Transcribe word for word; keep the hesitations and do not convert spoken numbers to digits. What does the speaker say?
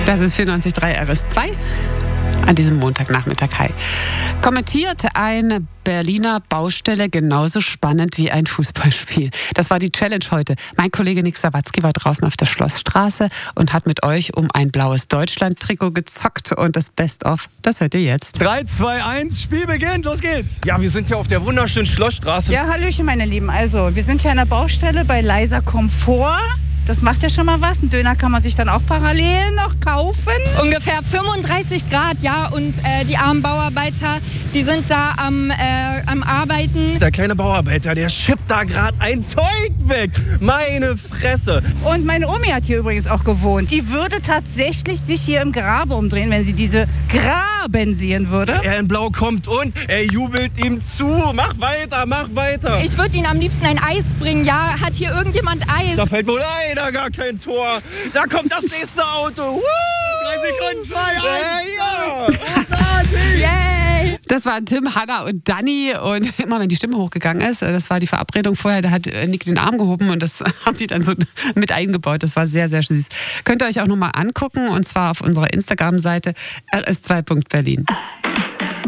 Das ist vierundneunzig Komma drei R S zwei an diesem Montagnachmittag. Hi. Kommentiert eine Berliner Baustelle genauso spannend wie ein Fußballspiel. Das war die Challenge heute. Mein Kollege Nick Sawatzki war draußen auf der Schlossstraße und hat mit euch um ein blaues Deutschland-Trikot gezockt. Und das Best-of, das hört ihr jetzt. drei, zwei, eins, Spiel beginnt, los geht's. Ja, wir sind hier auf der wunderschönen Schlossstraße. Ja, hallöchen, meine Lieben. Also, wir sind hier an der Baustelle bei Leiser Komfort. Das macht ja schon mal was. Einen Döner kann man sich dann auch parallel noch kaufen. Ungefähr fünfunddreißig Grad, ja. Und äh, die armen Bauarbeiter, die sind da am, äh, am Arbeiten. Der kleine Bauarbeiter, der schippt da gerade ein Zeug weg. Meine Fresse. Und meine Omi hat hier übrigens auch gewohnt. Die würde tatsächlich sich hier im Grabe umdrehen, wenn sie diese Graben sehen würde. Er in Blau kommt und er jubelt ihm zu. Mach weiter, mach weiter. Ich würde ihnen am liebsten ein Eis bringen, ja. Hat hier irgendjemand Eis? Da fällt wohl ein. Da gar kein Tor. Da kommt das nächste Auto. Woo! Drei Sekunden, zwei, eins. Ja, ja. Yay! Das waren Tim, Hanna und Dani. Und immer wenn die Stimme hochgegangen ist, das war die Verabredung vorher, da hat Nick den Arm gehoben und das haben die dann so mit eingebaut. Das war sehr, sehr süß. Könnt ihr euch auch nochmal angucken und zwar auf unserer Instagram-Seite r s zwei punkt berlin.